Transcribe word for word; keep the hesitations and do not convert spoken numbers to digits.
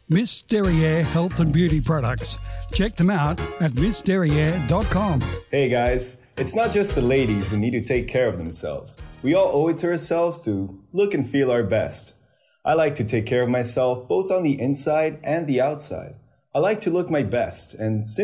Miss Derriere Health and Beauty Products. Check them out at miss derriere dot com. Hey guys, it's not just the ladies who need to take care of themselves. We all owe it to ourselves to look and feel our best. I like to take care of myself both on the inside and the outside. I like to look my best, and since